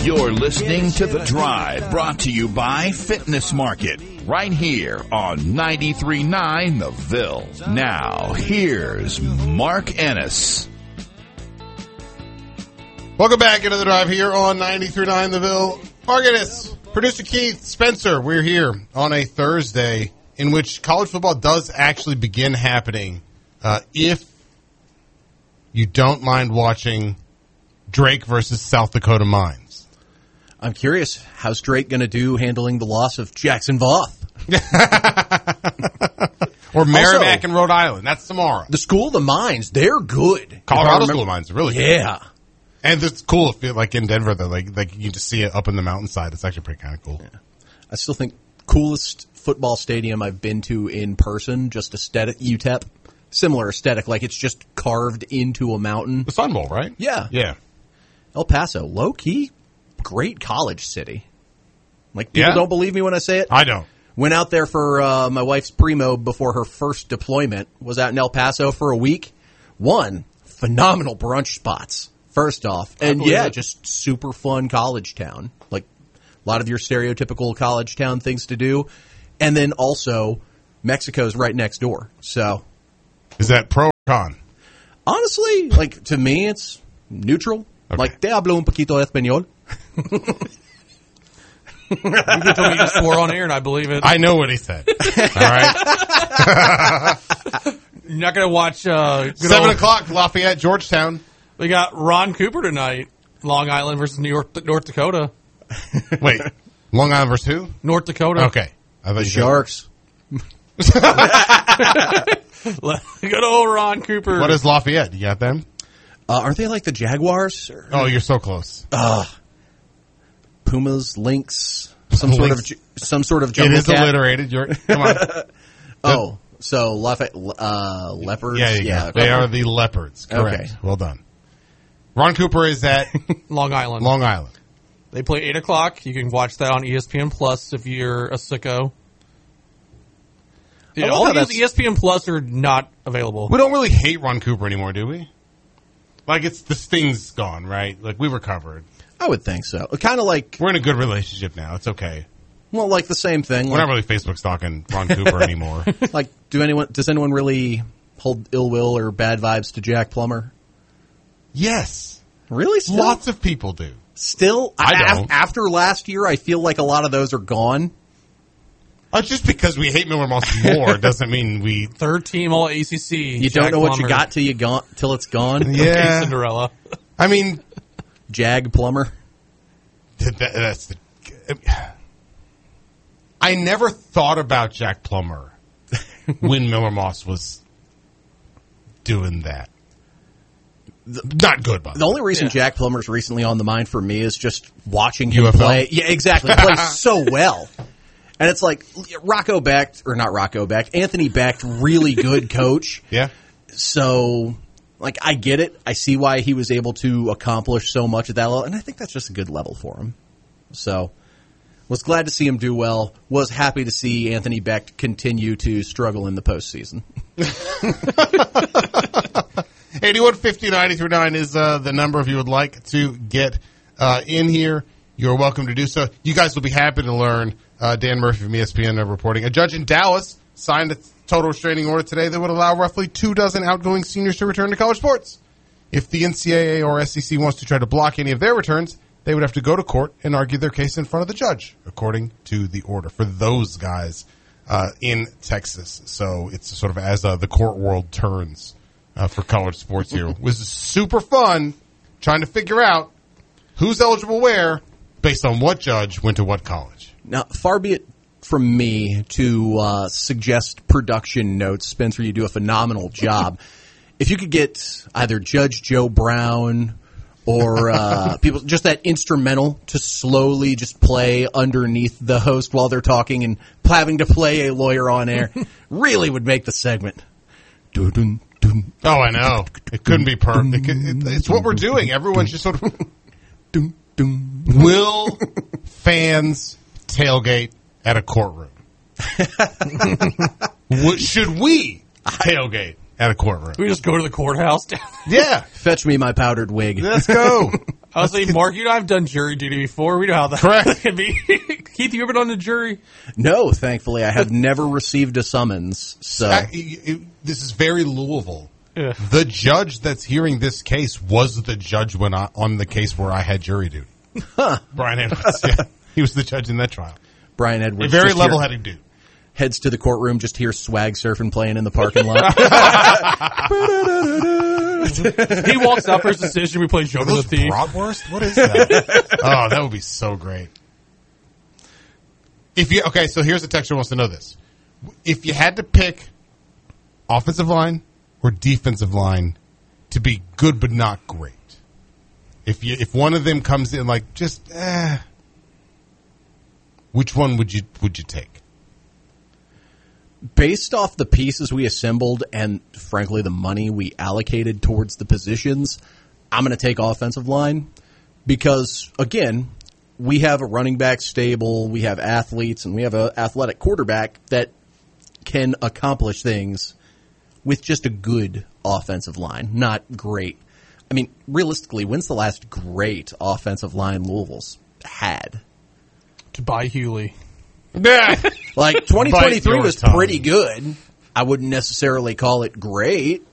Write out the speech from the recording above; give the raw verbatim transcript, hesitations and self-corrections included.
You're listening to The Drive, brought to you by Fitness Market, right here on ninety-three point nine The Ville. Now, here's Mark Ennis. Welcome back into The Drive here on ninety-three point nine The Ville. Mark Ennis, producer Keith, Spencer, we're here on a Thursday in which college football does actually begin happening. Uh, if you don't mind watching Drake versus South Dakota Mines. I'm curious, how's Drake going to do handling the loss of Jackson Voth? Or Merrimack Also, and Rhode Island. That's tomorrow. The School of the Mines, they're good. Colorado School of Mines are really good. Yeah. And it's cool if, like, in Denver, though, like, like you just see it up in the mountainside. It's actually pretty kind of cool. Yeah. I still think coolest football stadium I've been to in person, just aesthetic, U T E P. Similar aesthetic, like it's just carved into a mountain. The Sun Bowl, right? Yeah. Yeah. El Paso, low-key, great college city. Like, people Yeah. don't believe me when I say it. I don't. Went out there for uh, my wife's primo before her first deployment. Was out in El Paso for a week. One, phenomenal brunch spots, first off. And yeah, it. just super fun college town. Like, a lot of your stereotypical college town things to do. And then also, Mexico's right next door. So, Is that pro or con? honestly, like, to me, it's neutral. Okay. Like, te hablo un poquito español. You can tell me you just swore on air, and I believe it. I know what he said. All right. You're not going to watch uh, good Seven old- o'clock, Lafayette, Georgetown. We got Ron Cooper tonight. Long Island versus New York, North Dakota. Wait, Long Island versus who? North Dakota. Okay. I thought The you Sharks. Good old Ron Cooper. said- What is Lafayette? You got them? Uh, aren't they like the Jaguars? Or, Oh, you're so close. uh, Pumas, Lynx, some sort of Lynx. some sort of It jungle is cat. alliterated. You're, come on. Oh, so Lafayette, uh, leopards. Yeah, you yeah, go. They are the Leopards. Correct. Okay. Well done. Ron Cooper is at Long Island. Long Island. They play eight o'clock. You can watch that on E S P N Plus if you're a sicko. Yeah, love all how these that's- E S P N Plus are not available. We don't really hate Ron Cooper anymore, do we? Like, it's the sting's gone, right? Like, we recovered. I would think so. Kind of like, We're in a good relationship now. It's okay. well, like the same thing. We're Like, not really Facebook stalking Ron Cooper anymore. like, do anyone does anyone really hold ill will or bad vibes to Jack Plummer? Yes. Really? Still? Lots of people do. Still, I af- don't. After last year, I feel like a lot of those are gone. Uh, just because we hate Miller Moss more doesn't mean we... Third team all A C C. You Jack don't know what you Plummer. got till you gone till it's gone. Yeah. Okay, Cinderella. I mean, Jag Plummer. that, that's the... I never thought about Jack Plummer when Miller Moss was doing that. Not good, by the The way. only reason Yeah. Jack Plummer's recently on the mind for me is just watching him U F L? play. Yeah, exactly. He plays so well. And it's like Rocco Becht, or not Rocco Becht, Anthony Becht, really good coach. Yeah? So, like, I get it. I see why he was able to accomplish so much at that level. And I think that's just a good level for him. So, was glad to see him do well. Was happy to see Anthony Becht continue to struggle in the postseason. eighty-one fifty, ninety-three point nine is uh, the number if you would like to get uh, in here. You're welcome to do so. You guys will be happy to learn, uh, Dan Murphy from E S P N uh, reporting, a judge in Dallas signed a total restraining order today that would allow roughly two dozen outgoing seniors to return to college sports. If the N C double A or S E C wants to try to block any of their returns, they would have to go to court and argue their case in front of the judge, according to the order, for those guys uh, in Texas. So it's sort of as uh, the court world turns uh, for college sports here. It was super fun trying to figure out who's eligible where based on what judge went to what college. Now, far be it from me to uh, suggest production notes. Spencer, you do a phenomenal job. If you could get either Judge Joe Brown or uh, people, just that instrumental to slowly just play underneath the host while they're talking and having to play a lawyer on air, really would make the segment. Dun, dun, Oh, I know. It couldn't be perfect. It, it, it's what we're doing. Everyone's just sort of... dun, dun. Will fans tailgate at a courtroom? What, should we tailgate at a courtroom? We just go to the courthouse. Yeah. Fetch me my powdered wig. Let's go. I was saying, Mark, you know I've done jury duty before. We know how that Correct. can be. Keith, you ever been on the jury? No, thankfully, I have never received a summons. So I- it- it- this is very Louisville. Yeah. The judge that's hearing this case was the judge when I, on the case where I had jury duty. Huh. Brian Edwards. Yeah. He was the judge in that trial. Brian A Edwards, very just here- level-headed dude. heads to the courtroom, just hears swag surfing playing in the parking lot. He walks out for his decision. We play Joker the Those Thief. bratwurst? What is that? Oh, that would be so great. If you okay, so here's the texture wants to know this. If you had to pick offensive line or defensive line to be good but not great, if you if one of them comes in like just eh, which one would you would you take? Based off the pieces we assembled and, frankly, the money we allocated towards the positions, I'm going to take offensive line because, again, we have a running back stable, we have athletes, and we have an athletic quarterback that can accomplish things with just a good offensive line, not great. I mean, realistically, when's the last great offensive line Louisville's had? To buy Hewley. Like, twenty twenty-three Bite your was tongue. pretty good. I wouldn't necessarily call it great.